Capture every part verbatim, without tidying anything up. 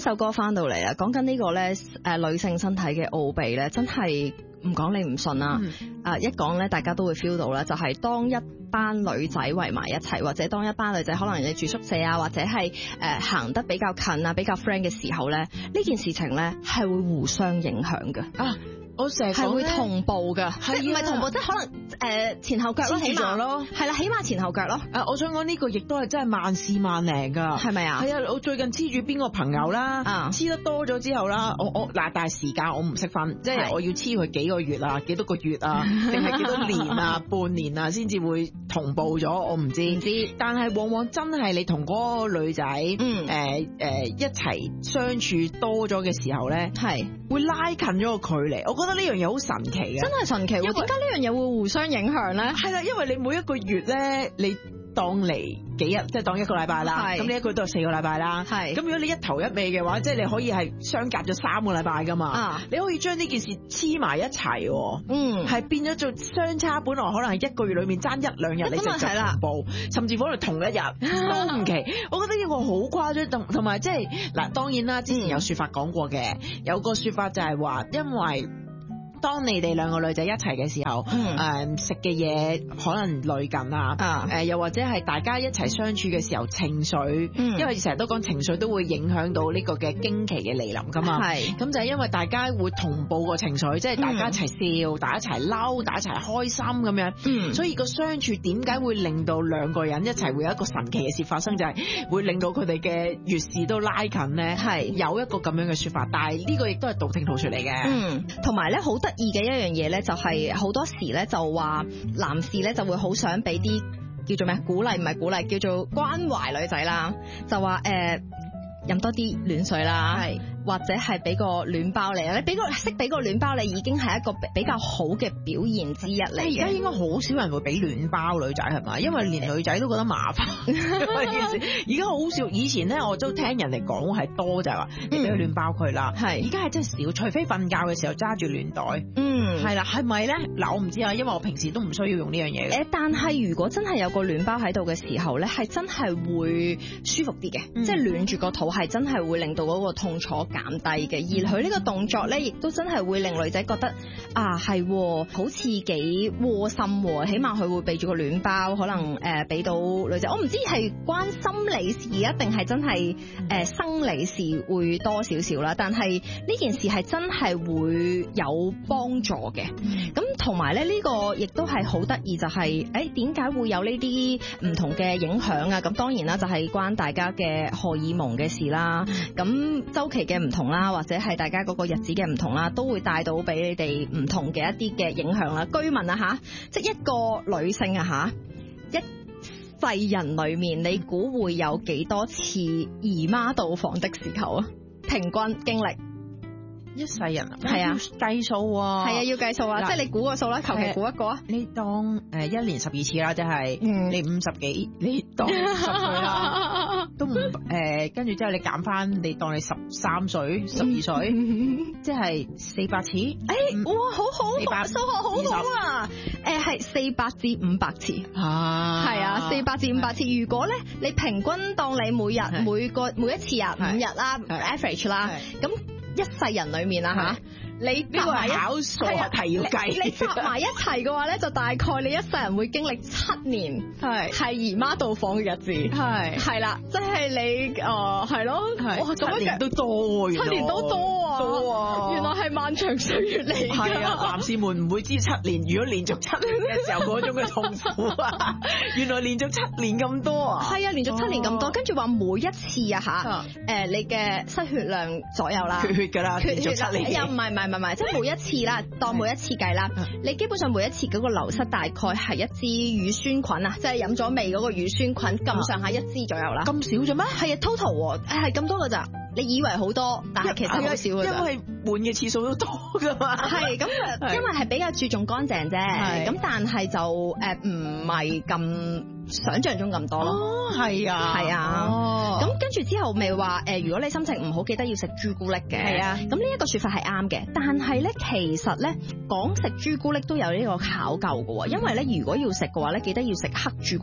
首歌翻到嚟啊，講緊呢個咧誒女性身體嘅奧秘咧，真係唔講你唔信啦。啊、嗯，一講咧，大家都會 feel 到啦，就係、是、當一班女仔圍埋一齊，或者當一班女仔可能你住宿舍啊，或者係誒、呃、行得比較近啊，比較 friend 嘅時候咧，呢件事情咧係會互相影響嘅啊。 我成日係會同步㗎，即係唔係同步，即係可能誒、呃、前後腳咯，起碼咯，係啦，起碼前後腳咯。 誒，我想講呢個亦都係真係萬事萬靈㗎， 係咪啊？ 係啊，我最近黐住邊個朋友啦，黐、嗯、得多咗之後啦，我我嗱，但係時間我唔識分，即係我要黐佢幾個月啊，幾多個月啊，定係幾多年啊，半年啊，先至會同步咗，我唔知。唔知。但係往往真係你同嗰個女仔，嗯，誒、呃、誒、呃、一齊相處多咗嘅時候咧，係會拉近咗個距離。我覺得呢樣嘢好神奇嘅， 真係神奇喎！點解呢樣嘢會互相影響咧？ 係啦，因為你每一個月咧，你當嚟幾日，即係當一個禮拜啦。咁呢一個月都有四個禮拜啦。係。咁如果你一頭一尾嘅話，即係你可以係相隔咗三個禮拜噶嘛。啊。你可以將呢件事黐埋一齊。嗯。係變咗做相差，本來可能係一個月裏面爭一兩日，你就就同步，甚至可能同一日都唔奇。我覺得呢個好誇張，同同埋即係嗱，當然啦，之前有說法講過嘅，有個說法就係話，因為當你哋兩個女仔一齊嘅時候，誒食嘅嘢可能類近啊，誒、呃、又或者係大家一齊相處嘅時候情緒，嗯、因為成日都講情緒都會影響到呢個嘅經期嘅嚟臨噶嘛，係咁就係因為大家會同步個情緒，即係大家一齊笑，嗯、大家一齊嬲，大家一齊開心咁樣，嗯、所以個相處點解會令到兩個人一齊會有一個神奇嘅事發生，就係、是、會令到佢哋嘅月事都拉近咧，係有一個咁樣嘅說法，但係呢個亦都係道聽途說嚟嘅，嗯，同埋咧好得意嘅一樣嘢咧，就係好多時咧就話男士咧就會好想俾啲叫做咩鼓勵，唔係鼓勵，叫做關懷女仔啦，就話誒飲多啲暖水啦，係或者係俾個暖包你，你俾個識俾個暖包你已經係一個比較好嘅表現之一嚟嘅。而家應該好少人會俾暖包女仔係咪？因為連女仔都覺得麻煩。而家好少，以前咧我都聽人哋講係多就係話你俾個暖包佢啦。係而家係真係少，除非瞓覺嘅時候揸住暖袋。嗯，係啦，係咪咧？嗱，我唔知啊，因為我平時都唔需要用呢樣嘢嘅。誒，但係如果真係有個暖包喺度嘅時候咧，係真係會舒服啲嘅，嗯、即係暖住個肚係真係會令到嗰個痛楚減低嘅。而佢呢個動作咧，亦都真係會令女仔覺得啊，係好似幾窩心，起碼佢會俾住個暖包，可能誒俾、呃、到女仔。我唔知係關心理事啊，定係真係誒、呃、生理事會多少少啦。但係呢件事係真係會有幫助嘅。咁同埋咧，呢、這個亦都係好得意，就係誒點解會有呢啲唔同嘅影響啊？咁當然啦，就係關大家嘅荷爾蒙嘅事啦。咁週期嘅唔同啦，或者係大家嗰個日子嘅唔同啦，都會帶到俾你哋唔同嘅一啲嘅影響啦。據聞啊吓，即係一個女性啊吓，一世人裏面，你估會有幾多次姨媽到訪的時候啊？平均經歷一世人啊？係啊，計數喎。係啊，要計數啊，即係你估個數啦，求其估一個啊。你當誒一年十二次啦，即係、嗯、你五十幾，你當十歲啦，都唔誒，跟住之後你減翻，你當你十三歲、十二歲，即係四百次。誒、哎，哇，好好，數學好好啊！誒，係四百至五百次。啊，係啊，四百至五百次。如果咧，你平均當你每日每個每一次啊五日啦 ，average 啦，咁。一世人裏面啊吓，你呢個考數學題要計，你集埋一齊嘅話咧，就大概你一世人會經歷七年係係姨媽到訪嘅日子，係係啦，即係你誒係咯，哇七年都多，七年都多啊，多啊，原來係漫長歲月嚟㗎。係啊，男士們唔會知七年，如果連續七年嘅時候嗰種嘅痛苦啊，原來連續七年咁多啊，係啊，連續七年咁多，跟住話每一次啊吓，誒你嘅失血量左右啦。噶啦，缺血七年又唔係唔係唔係，即係每一次啦，當每一次計啦，你基本上每一次嗰個流失大概係一支乳酸菌啊，即係飲咗味嗰個乳酸菌咁上下一支左右啦。咁少咗咩？係啊 ，total 誒係咁多噶咋？你以為好多，但係其實好少噶咋。因為換嘅次數都多噶嘛。係咁，因為係比較注重乾淨啫。咁但係就誒唔係咁想象中咁多咯。哦，係啊，係啊。哦，咁跟住之後咪話誒，如果你心情唔好，記得要食朱古力嘅。係啊。咁呢一個說法係啱嘅，但係咧其實咧講食朱古力都有呢個考究嘅喎，因為咧如果要食嘅話咧，記得要食黑朱古力。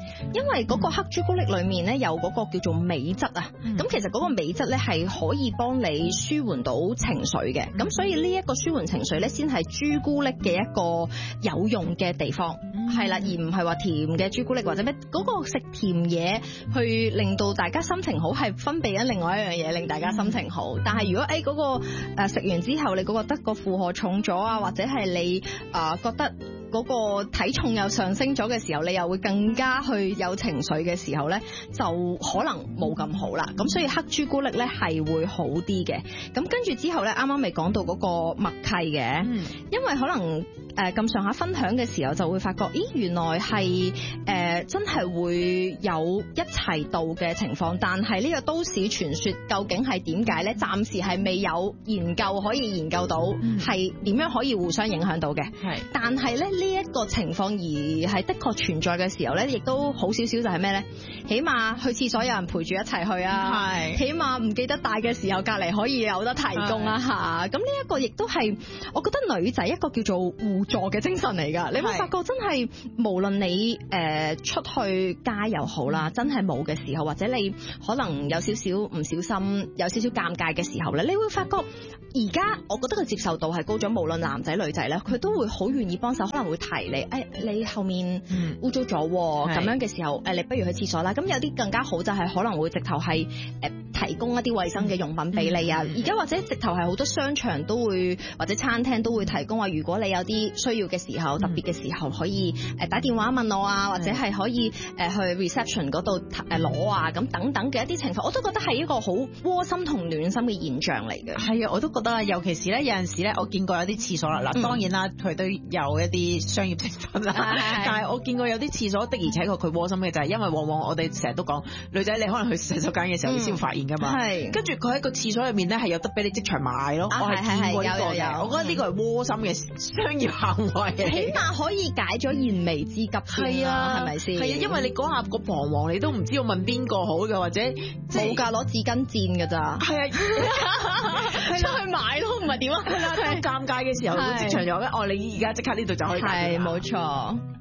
因為嗰個黑朱古力裏面咧有嗰個叫做美質啊，咁、嗯、其實嗰個美質咧係可以幫你舒緩到情緒嘅，咁、嗯、所以呢一個舒緩情緒咧先係朱古力嘅一個有用嘅地方，係啦、嗯，而唔係話甜嘅朱古力或者咩嗰、嗰個食甜嘢去令到大家心情好，係分泌緊另外一樣嘢令大家心情好。嗯、但係如果誒嗰、嗰個誒食完之後你覺得個負荷重咗啊，或者係你啊覺得嗰個體重又上升咗嘅時候，你又會更加去有情緒嘅時候咧，就可能冇咁好啦。咁所以黑朱古力咧係會好啲嘅。咁跟住之後咧，啱啱未講到嗰個默契嘅，嗯、因為可能誒咁上下分享嘅時候就會發覺，咦原來係誒、呃、真係會有一齊度嘅情況，但係呢個都市傳說究竟係點解咧？暫時係未有研究可以研究到係點樣可以互相影響到嘅。係、嗯，但係咧。呢一個情況而係的確存在嘅時候咧，亦都好少少就係咩咧？起碼去廁所有人陪住一齊去啊，係，起碼唔記得帶嘅時候隔離可以有得提供啦嚇。咁呢一個亦都係我覺得女仔一個叫做互助嘅精神嚟㗎。你會發覺真係無論你誒出去街又好啦，真係冇嘅時候，或者你可能有少少唔小心，有少少尷尬嘅時候咧，你會發覺而家我覺得佢接受度係高咗，無論男仔女仔咧，佢都會好願意幫手，可能會提你，誒、哎、你後面污糟咗咁樣嘅時候，誒你不如去廁所啦。咁有啲更加好就係可能會直頭係誒提供一啲衛生嘅用品俾你啊。而、嗯、家或者直頭係好多商場都會或者餐廳都會提供話，如果你有啲需要嘅時候，嗯、特別嘅時候可以誒打電話問我啊，或者係可以誒去 reception 嗰度誒攞啊，咁等等嘅一啲情況，我都覺得係一個好窩心同暖心嘅現象嚟嘅。係啊，我都覺得，尤其是咧有陣時咧，我見過有啲廁所啦，嗱、嗯、當然啦，佢都有一啲商業成分啦，但係我見過有啲廁所的而且確佢窩心嘅就係因為往往我哋成日都講女仔你可能去洗手間嘅時候你先會發現㗎嘛，係跟住佢喺個廁所入面咧係有得俾你即場買咯，啊、我係見過呢個嘅，我覺得呢個係窩心嘅商業行為，起碼可以解咗燃眉之急，係啊，係咪先？係啊，因為你嗰下個彷徨你都唔知道問邊個好嘅，或者冇㗎，攞紙巾墊㗎咋，係啊，出去買咯，唔係點啊？係啦，尷尬嘅時候，即場有咧，哦，你而家即刻呢度就可以買，係冇錯。